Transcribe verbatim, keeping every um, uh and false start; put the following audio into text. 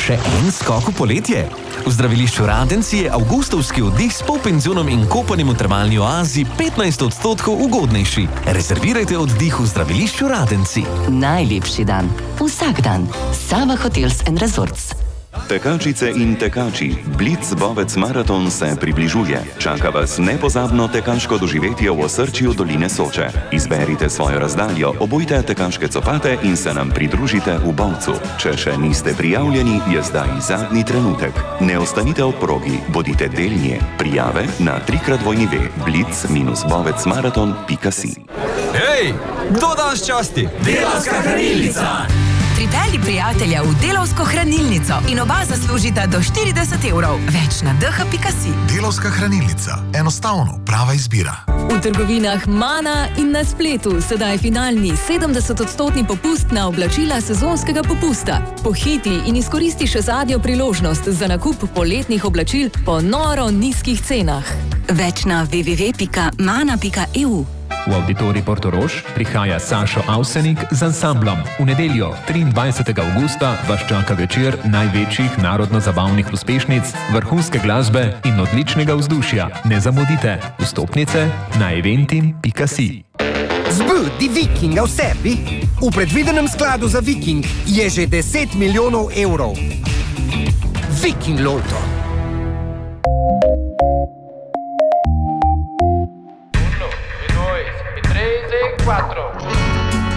Še en skok v poletje? V zdravilišču Radenci je avgustovski oddih s polpenzionom in kopanjem v termalni oazi petnajst odstotkov ugodnejši. Rezervirajte oddih v zdravilišču Radenci. Najlepši dan. Vsak dan. Sava Hotels and Resorts. Tekačice in tekači, Blitz Bovec Maraton se približuje. Čaka vas nepozabno tekaško doživetje v osrčju doline Soče. Izberite svojo razdaljo, obujte tekaške copate in se nam pridružite v Bovcu. Če še niste prijavljeni, je zdaj zadnji trenutek. Ne ostanite ob progi, bodite del nje. Prijave na trikrat dvojni ve blitz dash bovec maraton pika si. Hej, kdo danes časti? Delavska hranilnica! Pripelji prijatelja v Delavsko hranilnico in oba zaslužita do štirideset evrov. Več na d h pika si. Delavska hranilnica. Enostavno, prava izbira. V trgovinah Mana in na spletu sedaj finalni sedemdeset odstotni popust na oblačila sezonskega popusta. Pohiti in izkoristi še zadnjo priložnost za nakup poletnih oblačil po noro nizkih cenah. Več na w w w pika mana pika e u. V Auditorij Portorož prihaja Sašo Avsenik z ansamblom. V nedeljo, triindvajsetega avgusta, vas čaka večer največjih narodno-zabavnih uspešnic, vrhunske glasbe in odličnega vzdušja. Ne zamudite. Vstopnice na eventim pika si. Zbudi Vikinga v sebi. V predvidenem skladu za Viking je že deset milijonov evrov. Viking Loto.